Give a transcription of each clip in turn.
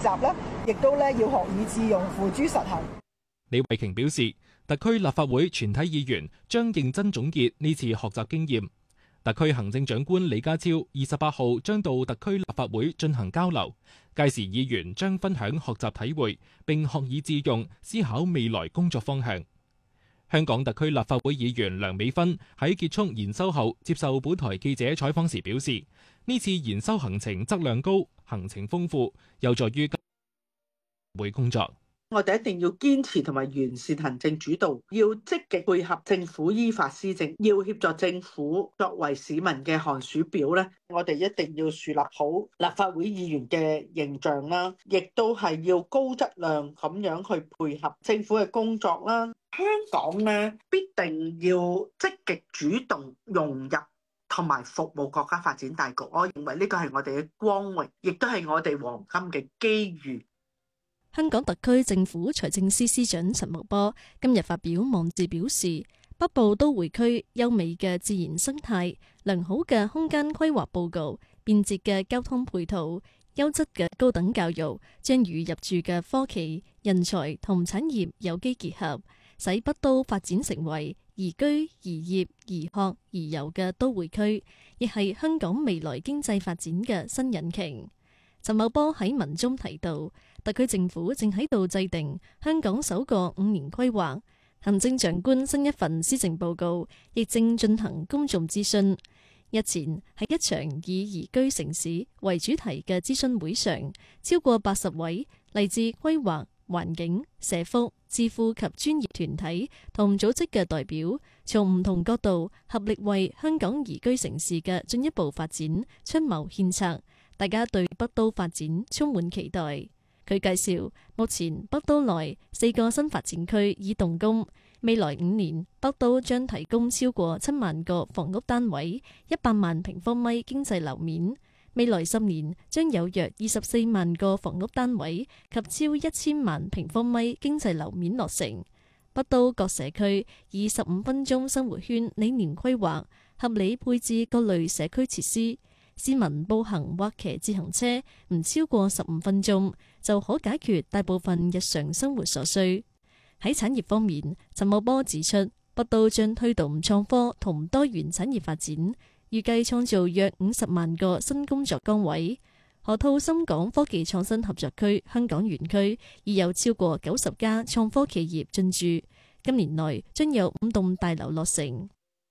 習啦，亦都咧要學以致用，付諸實行。 李慧瓊表示，特區立法會全體議員將認真總結呢次學習經驗。特區行政長官李家超28號將到特區立法會進行交流，屆時議員將分享學習體會，並學以致用，思考未來工作方向。香港特區立法會議員梁美芬喺結束研修後接受本台記者採訪時表示，呢次研修行程質量高，行程豐富，有助於會工作。 我哋一定要堅持同埋完善行政主導，要積極配合政府依法施政，要協助政府作為市民嘅寒暑表咧。我哋一定要樹立好立法會議員嘅形象啦，亦都係要高質量咁樣去配合政府嘅工作啦。香港咧必定要積極主動融入同埋服務國家發展大局。我認為呢個係我哋嘅光榮，亦都係我哋黃金嘅機遇。 香港特區政府財政司司長陳茂波今日發表網誌表示，北部都會區優美嘅自然生態、良好嘅空間規劃報告、便捷嘅交通配套、優質嘅高等教育，將與入駐嘅科技、人才同產業有機結合，使北都發展成為宜居、宜業、宜學、宜遊嘅都會區，亦係香港未來經濟發展嘅新引擎。陳茂波喺文中提到，特區政府正喺度制定香港首個5年規劃，行政長官新一份施政報告亦正進行公眾諮詢。日前喺一場以宜居城市為主題嘅諮詢會上，超過80位嚟自規劃、環境、社福、智庫及專業團體同組織嘅代表，從唔同角度合力為香港宜居城市嘅進一步發展出謀獻策。大家對北都發展充滿期待。佢介紹，目前北都內4個新發展區已動工，未來5年北都將提供超過7萬個房屋單位，100萬平方米經濟樓面。未來10年將有約24萬個房屋單位及超1000萬平方米經濟樓面落成。北都各社區以15分鐘生活圈理念規劃，合理配置各類社區設施。市民步行或騎自行車唔超過15分鐘就可解決大部分日常生活所需。喺產業方面，陳茂波指出，北都將推動創科同多元產業發展，預計創造約50萬個新工作崗位。河套深港科技創新合作區香港園區已有超過90家創科企業進駐，今年內將有5棟大樓落成。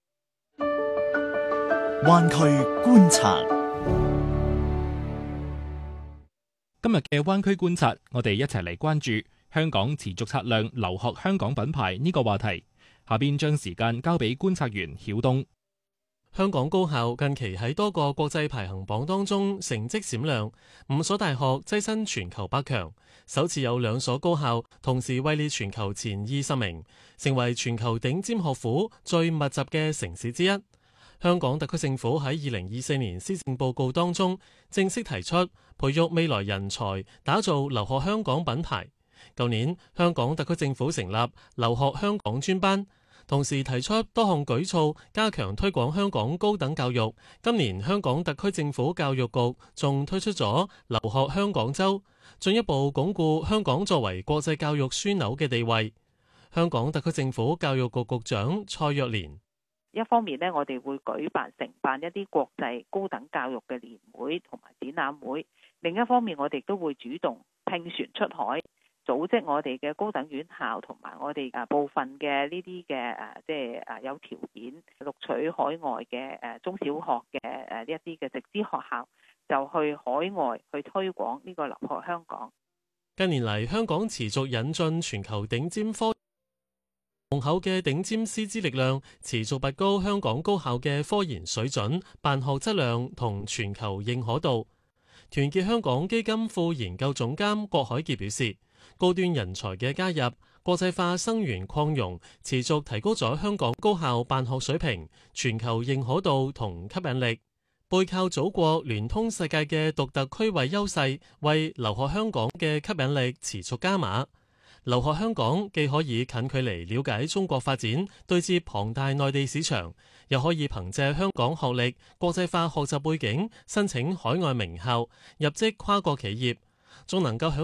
灣區觀察， 今日嘅灣區觀察，我哋一齊嚟關注香港持續擦亮留學香港品牌呢個話題。下邊將時間交俾觀察員曉東。 香港高校近期喺多個國際排行榜當中成績閃亮，5所大學躋身全球100強，首次有2所高校同時位列全球前20名，成為全球頂尖學府最密集嘅城市之一。香港特區政府喺2024年施政報告當中正式提出培育未來人才，打造留學香港品牌。舊年香港特區政府成立留學香港專班，同時提出多項舉措加強推廣香港高等教育。今年香港特區政府教育局仲推出咗留學香港周，進一步鞏固香港作為國際教育樞紐嘅地位。香港特區政府教育局局長蔡若蓮， 一方面呢，我哋會承辦一啲國際高等教育嘅年會同埋展覽會；另一方面，我哋都會主動聘船出海，組織我哋嘅高等院校同埋我哋部分嘅呢啲嘅有條件錄取海外嘅中小學嘅一啲嘅直資學校，就去海外去推廣呢個留學香港。 近年嚟，香港持續引進全球頂尖科技，雄厚嘅頂尖師資力量持續拔高香港高校嘅科研水準、辦學質量同全球認可度。團結香港基金副研究總監郭海傑表示，高端人才嘅加入、國際化生源擴容，持續提高咗香港高校辦學水平、全球認可度同吸引力。背靠祖國、聯通世界嘅獨特區位優勢，為留學香港嘅吸引力持續加碼。留學香港既可以近距離了解中國發展，對接龐大內地市場，又可以憑借香港學歷、國際化學習背景，申請海外名校，入職跨國企業，仲能夠享